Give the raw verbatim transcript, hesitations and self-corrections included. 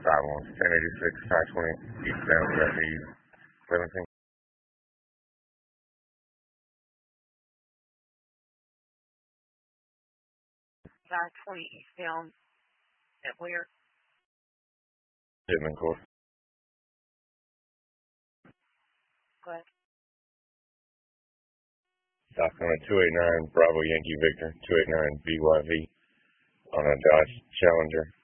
five one, ten eighty-six, five twenty, eastbound, Rapid, Livingston. five twenty eastbound at where? Pittman Court. Go ahead. Document two eighty-nine, Bravo Yankee Victor, two eighty-nine B Y V on a Dodge Challenger.